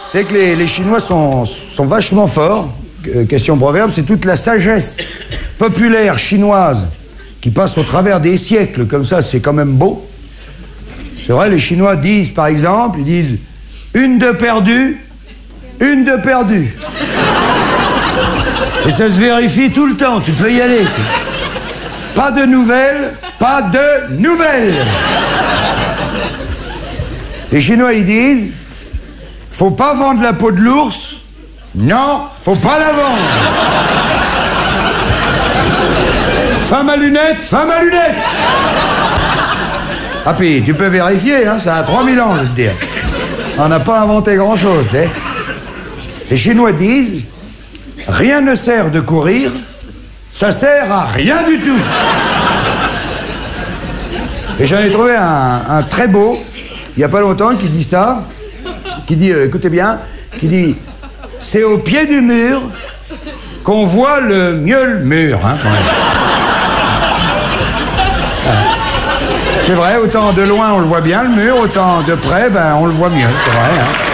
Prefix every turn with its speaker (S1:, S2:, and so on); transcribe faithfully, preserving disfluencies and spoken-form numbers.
S1: C'est que les, les Chinois sont, sont vachement forts. Euh, question proverbe, c'est toute la sagesse populaire chinoise qui passe au travers des siècles, comme ça, c'est quand même beau. C'est vrai, les Chinois disent, par exemple, ils disent « une de perdue, une de perdue ». Et ça se vérifie tout le temps, tu peux y aller. Pas de nouvelles, pas de nouvelles. Les Chinois, ils disent « faut pas vendre la peau de l'ours, non, faut pas la vendre ». Femme à lunettes, femme à lunettes. Ah puis, tu peux vérifier, hein, ça a trois mille ans, je veux te dire. On n'a pas inventé grand-chose, hein. Les Chinois disent « rien ne sert de courir, ça sert à rien du tout ». Et j'en ai trouvé un, un très beau, il n'y a pas longtemps, qui dit ça, qui dit, euh, écoutez bien, qui dit « c'est au pied du mur qu'on voit le mieux le mur, hein, quand même. » C'est vrai, autant de loin on le voit bien le mur, autant de près, ben on le voit mieux, c'est vrai, hein.